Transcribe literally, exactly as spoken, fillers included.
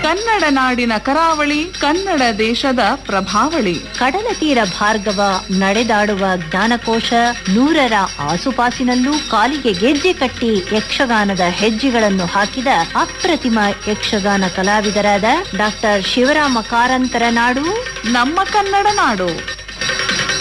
ಕನ್ನಡ ನಾಡಿನ ಕರಾವಳಿ, ಕನ್ನಡ ದೇಶದ ಪ್ರಭಾವಳಿ. ಕಡಲ ತೀರ ಭಾರ್ಗವ ನಡೆದಾಡುವ ಜ್ಞಾನಕೋಶ, ನೂರರ ಆಸುಪಾಸಿನಲ್ಲೂ ಕಾಲಿಗೆ ಗೆಜ್ಜೆ ಕಟ್ಟಿ ಯಕ್ಷಗಾನದ ಹೆಜ್ಜೆಗಳನ್ನು ಹಾಕಿದ ಅಪ್ರತಿಮ ಯಕ್ಷಗಾನ ಕಲಾವಿದರಾದ ಡಾಕ್ಟರ್ ಶಿವರಾಮ ಕಾರಂತರ ನಾಡು ನಮ್ಮ ಕನ್ನಡ ನಾಡು.